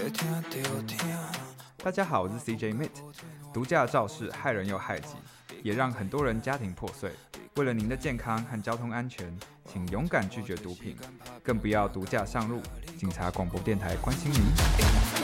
大家好，我是 CJ Mit。毒驾肇事害人又害己，也让很多人家庭破碎。为了您的健康和交通安全，请勇敢拒绝毒品，更不要毒驾上路。警察广播电台关心您。